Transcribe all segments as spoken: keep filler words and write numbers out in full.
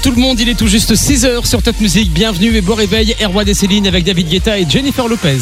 tout le monde, il est tout juste six heures sur Top Music. Bienvenue et bon réveil, Erwan et Céline avec David Guetta et Jennifer Lopez.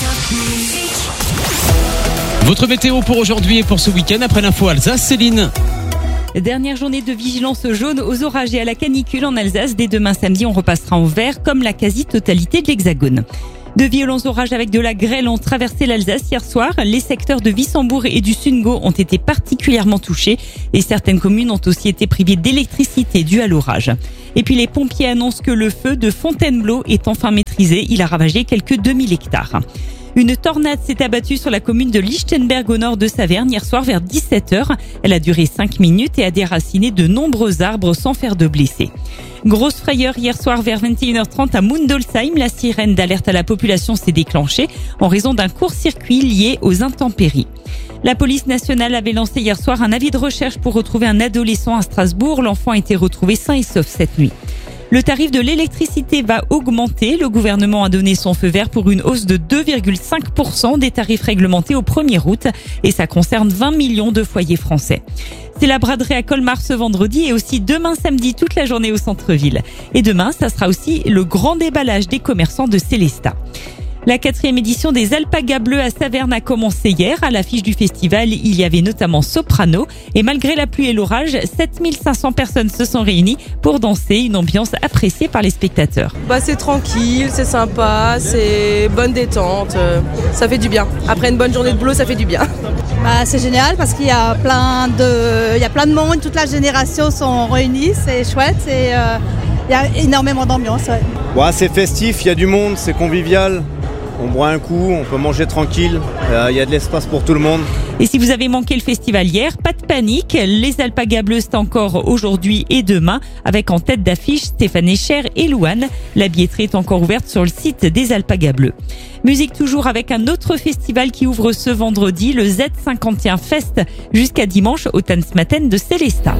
Votre météo pour aujourd'hui et pour ce week-end après l'info Alsace, Céline. Dernière journée de vigilance jaune aux orages et à la canicule en Alsace. Dès demain samedi, on repassera en vert comme la quasi-totalité de l'Hexagone. De violents orages avec de la grêle ont traversé l'Alsace hier soir. Les secteurs de Wissembourg et du Sungo ont été particulièrement touchés et certaines communes ont aussi été privées d'électricité due à l'orage. Et puis les pompiers annoncent que le feu de Fontainebleau est enfin maîtrisé. Il a ravagé quelques deux mille hectares. Une tornade s'est abattue sur la commune de Lichtenberg au nord de Saverne hier soir vers dix-sept heures. Elle a duré cinq minutes et a déraciné de nombreux arbres sans faire de blessés. Grosse frayeur hier soir vers vingt et une heures trente à Mundolsheim. La sirène d'alerte à la population s'est déclenchée en raison d'un court-circuit lié aux intempéries. La police nationale avait lancé hier soir un avis de recherche pour retrouver un adolescent à Strasbourg. L'enfant a été retrouvé sain et sauf cette nuit. Le tarif de l'électricité va augmenter. Le gouvernement a donné son feu vert pour une hausse de deux virgule cinq pour cent des tarifs réglementés au premier août et ça concerne vingt millions de foyers français. C'est la braderie à Colmar ce vendredi et aussi demain samedi toute la journée au centre-ville. Et demain, ça sera aussi le grand déballage des commerçants de Célestat. La quatrième édition des Alpagas Bleus à Saverne a commencé hier. À l'affiche du festival, il y avait notamment Soprano. Et malgré la pluie et l'orage, sept mille cinq cents personnes se sont réunies pour danser. Une ambiance appréciée par les spectateurs. Bah, c'est tranquille, c'est sympa, c'est bonne détente. Ça fait du bien. Après une bonne journée de boulot, ça fait du bien. Bah, c'est génial parce qu'il y a plein de, il y a plein de monde. Toute la génération sont réunies. C'est chouette et euh, il y a énormément d'ambiance. Ouais. Ouais, c'est festif, il y a du monde, c'est convivial. On boit un coup, on peut manger tranquille, il euh, y a de l'espace pour tout le monde. Et si vous avez manqué le festival hier, pas de panique, les Alpagas Bleus c'est encore aujourd'hui et demain, avec en tête d'affiche Stéphane Escher et Louane. La billetterie est encore ouverte sur le site des Alpagas Bleus. Musique toujours avec un autre festival qui ouvre ce vendredi, le Z cinquante et un Fest, jusqu'à dimanche au Tanzmatten de Célestat.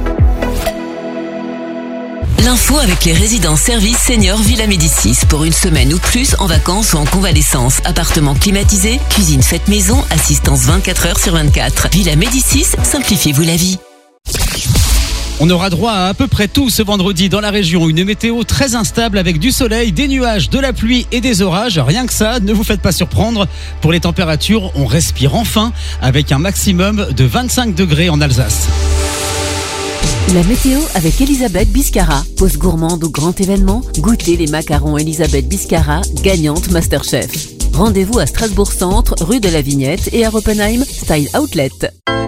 L'info avec les résidences services seniors Villa Médicis pour une semaine ou plus en vacances ou en convalescence. Appartement climatisé, cuisine faite maison, assistance vingt-quatre heures sur vingt-quatre. Villa Médicis, simplifiez-vous la vie. On aura droit à à peu près tout ce vendredi dans la région. Une météo très instable avec du soleil, des nuages, de la pluie et des orages. Rien que ça, ne vous faites pas surprendre. Pour les températures, on respire enfin avec un maximum de vingt-cinq degrés en Alsace. La météo avec Elisabeth Biscara. Pause gourmande ou grand événement, goûtez les macarons Elisabeth Biscara, gagnante Masterchef. Rendez-vous à Strasbourg Centre, rue de la Vignette et à Oppenheim, Style Outlet.